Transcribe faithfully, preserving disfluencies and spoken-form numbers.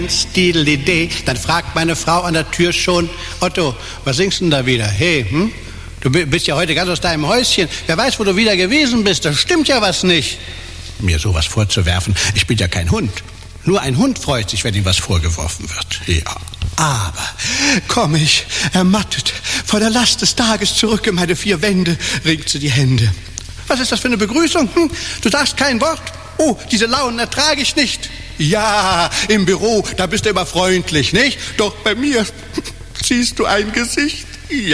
Stidelidee, dann fragt meine Frau an der Tür schon, Otto, was singst du denn da wieder? Hey, hm? Du bist ja heute ganz aus deinem Häuschen. Wer weiß, wo du wieder gewesen bist. Da stimmt ja was nicht. Mir sowas vorzuwerfen, ich bin ja kein Hund. Nur ein Hund freut sich, wenn ihm was vorgeworfen wird. Ja. Aber komm ich, ermattet, vor der Last des Tages zurück in meine vier Wände, ringt sie die Hände. Was ist das für eine Begrüßung? Hm? Du sagst kein Wort. Oh, diese Launen ertrage ich nicht. Ja, im Büro, da bist du immer freundlich, nicht? Doch bei mir ziehst du ein Gesicht. Ja.